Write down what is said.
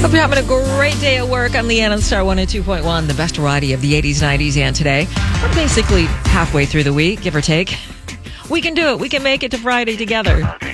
Hope you're having a great day at work. I'm Leanne on Star 102.1, the best variety of the 80s, 90s, and today. We're basically halfway through the week, give or take. We can do it. We can make it to Friday together.